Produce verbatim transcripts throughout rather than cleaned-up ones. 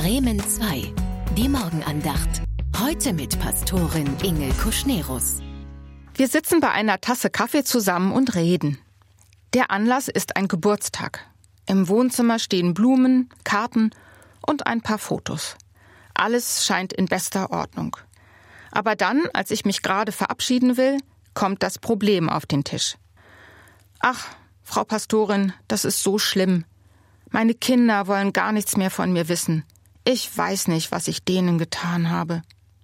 Bremen zwei. Die Morgenandacht. Heute mit Pastorin Inge Kuschnerus. Wir sitzen bei einer Tasse Kaffee zusammen und reden. Der Anlass ist ein Geburtstag. Im Wohnzimmer stehen Blumen, Karten und ein paar Fotos. Alles scheint in bester Ordnung. Aber dann, als ich mich gerade verabschieden will, kommt das Problem auf den Tisch. Ach, Frau Pastorin, das ist so schlimm. Meine Kinder wollen gar nichts mehr von mir wissen. Ich weiß nicht, was ich denen getan habe.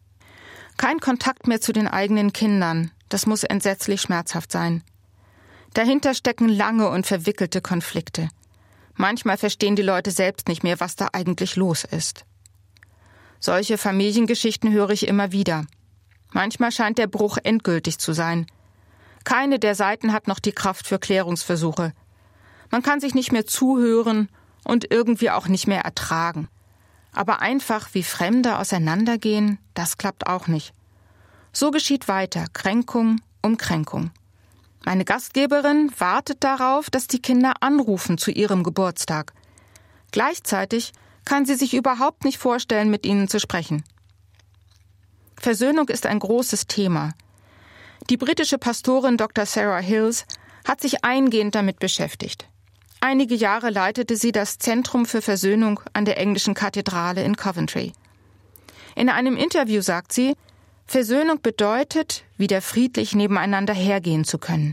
Kein Kontakt mehr zu den eigenen Kindern, das muss entsetzlich schmerzhaft sein. Dahinter stecken lange und verwickelte Konflikte. Manchmal verstehen die Leute selbst nicht mehr, was da eigentlich los ist. Solche Familiengeschichten höre ich immer wieder. Manchmal scheint der Bruch endgültig zu sein. Keine der Seiten hat noch die Kraft für Klärungsversuche. Man kann sich nicht mehr zuhören und irgendwie auch nicht mehr ertragen. Aber einfach wie Fremde auseinandergehen, das klappt auch nicht. So geschieht weiter Kränkung um Kränkung. Meine Gastgeberin wartet darauf, dass die Kinder anrufen zu ihrem Geburtstag. Gleichzeitig kann sie sich überhaupt nicht vorstellen, mit ihnen zu sprechen. Versöhnung ist ein großes Thema. Die britische Pastorin Doktor Sarah Hills hat sich eingehend damit beschäftigt. Einige Jahre leitete sie das Zentrum für Versöhnung an der englischen Kathedrale in Coventry. In einem Interview sagt sie, Versöhnung bedeutet, wieder friedlich nebeneinander hergehen zu können.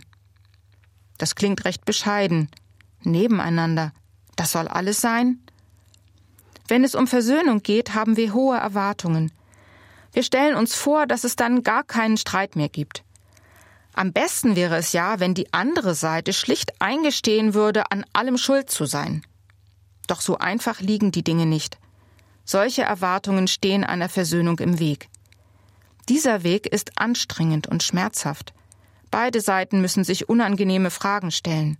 Das klingt recht bescheiden. Nebeneinander. Das soll alles sein? Wenn es um Versöhnung geht, haben wir hohe Erwartungen. Wir stellen uns vor, dass es dann gar keinen Streit mehr gibt. Am besten wäre es ja, wenn die andere Seite schlicht eingestehen würde, an allem schuld zu sein. Doch so einfach liegen die Dinge nicht. Solche Erwartungen stehen einer Versöhnung im Weg. Dieser Weg ist anstrengend und schmerzhaft. Beide Seiten müssen sich unangenehme Fragen stellen.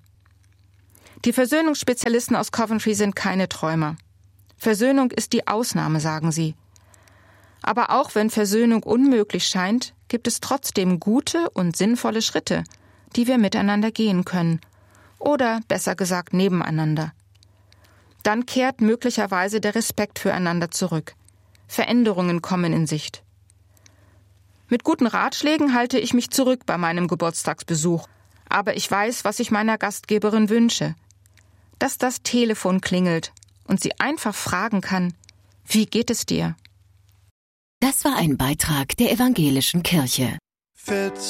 Die Versöhnungsspezialisten aus Coventry sind keine Träumer. Versöhnung ist die Ausnahme, sagen sie. Aber auch wenn Versöhnung unmöglich scheint, gibt es trotzdem gute und sinnvolle Schritte, die wir miteinander gehen können. Oder besser gesagt nebeneinander. Dann kehrt möglicherweise der Respekt füreinander zurück. Veränderungen kommen in Sicht. Mit guten Ratschlägen halte ich mich zurück bei meinem Geburtstagsbesuch. Aber ich weiß, was ich meiner Gastgeberin wünsche. Dass das Telefon klingelt und sie einfach fragen kann, wie geht es dir? Das war ein Beitrag der Evangelischen Kirche.